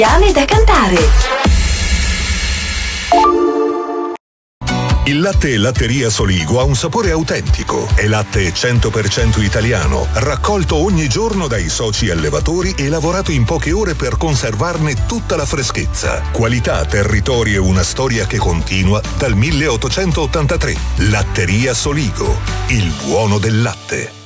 Piane da cantare. Il latte Latteria Soligo ha un sapore autentico. È latte 100% italiano, raccolto ogni giorno dai soci allevatori e lavorato in poche ore per conservarne tutta la freschezza. Qualità, territorio e una storia che continua dal 1883. Latteria Soligo, il buono del latte.